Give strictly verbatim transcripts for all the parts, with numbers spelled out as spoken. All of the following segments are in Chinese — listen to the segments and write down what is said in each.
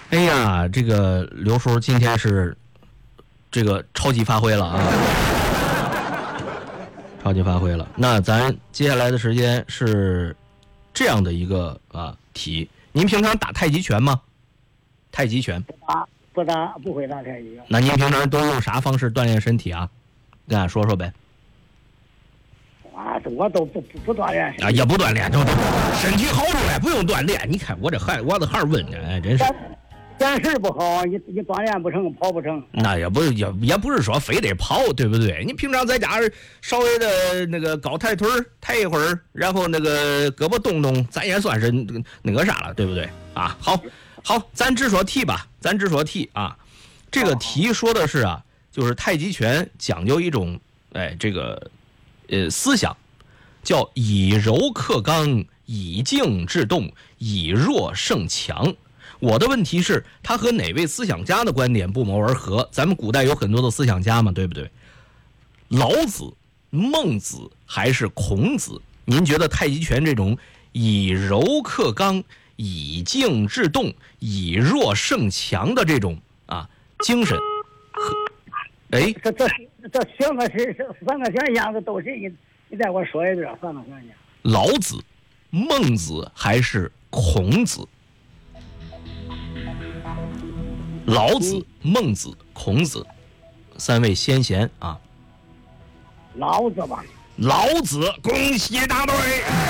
哎呀，这个刘叔今天是这个超级发挥了啊，超级发挥了。那咱接下来的时间是这样的一个啊题，您平常打太极拳吗？太极拳不打，不打，不会打太极。 那您平常都用啥方式锻炼身体啊？跟俺说说呗。 啊，我都不不不锻炼啊，也不锻炼，就身体好出来，不用锻炼。你看我这孩我这孩问的，哎，真是。 见识不好，你你锻炼不成，跑不成。 那也不也也不是说非得跑，对不对？你平常在家稍微的那个高抬腿抬一会儿，然后那个胳膊动动，咱也算是那个啥了，对不对？啊，好，好，咱直说题吧，咱直说题啊。这个题说的是啊，就是太极拳讲究一种，哎，这个呃思想，叫以柔克刚，以静制动，以弱胜强。我的问题是，他和哪位思想家的观点不谋而合？咱们古代有很多的思想家嘛，对不对？老子、孟子还是孔子？您觉得太极拳这种以柔克刚、以静制动、以弱胜强的这种啊精神，哎， 这这这三个是三个选项，这都是你你再给我说一遍三个选项。 老子、孟子还是孔子？老子、孟子、孔子，三位先贤啊。 老子吧。 老子，恭喜答对！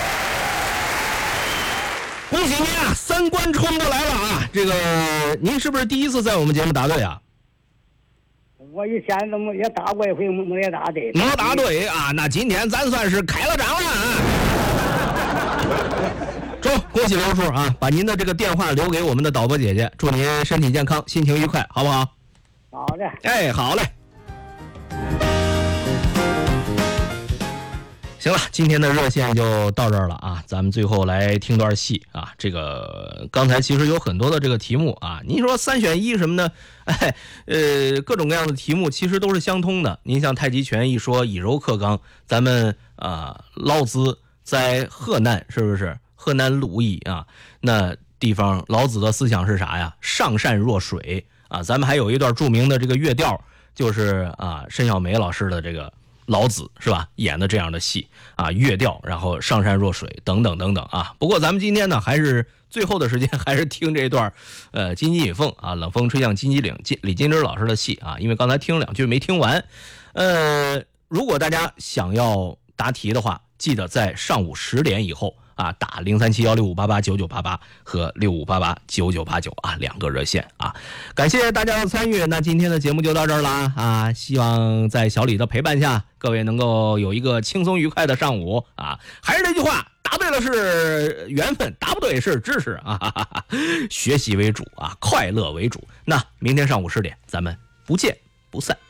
恭喜您啊，三关冲过来了啊！这个您是不是第一次在我们节目答对啊？ 我以前怎么也答过一回，没也答对。 没答对啊，那今天咱算是开了张了啊！中，恭喜刘叔啊！把您的这个电话留给我们的导播姐姐，祝您身体健康，心情愉快，好不好？ 好的。 哎，好嘞。行了，今天的热线就到这儿了啊！咱们最后来听段戏啊。这个刚才其实有很多的这个题目啊，您说三选一什么的，哎，呃，各种各样的题目其实都是相通的。您像太极拳一说以柔克刚，咱们啊，老子在河南是不是？河南鲁邑啊，那地方老子的思想是啥呀？上善若水啊。咱们还有一段著名的这个乐调，就是啊，申小梅老师的这个老子是吧？演的这样的戏啊，乐调，然后上善若水等等等等啊。不过咱们今天呢，还是最后的时间还是听这段，呃，金鸡引凤啊，冷风吹向金鸡岭，金李金枝老师的戏啊，因为刚才听了两句没听完。呃，如果大家想要答题的话，记得在上午十点以后。啊，打零三七幺六五八八九九八八和六五八八九九八九啊，两个热线啊，感谢大家的参与。那今天的节目就到这儿啦啊，希望在小李的陪伴下，各位能够有一个轻松愉快的上午啊。还是那句话，答对了是缘分，答不对是知识啊哈哈哈，学习为主啊，快乐为主。那明天上午十点，咱们不见不散。